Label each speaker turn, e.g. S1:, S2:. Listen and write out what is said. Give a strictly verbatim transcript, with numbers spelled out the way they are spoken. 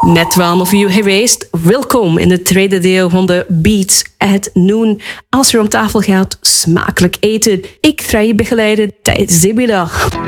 S1: Net twaalf uur geweest. Welkom in het tweede deel van de Beats at Noon. Als je om tafel gaat, smakelijk eten. Ik ga je begeleiden tijdens de middag.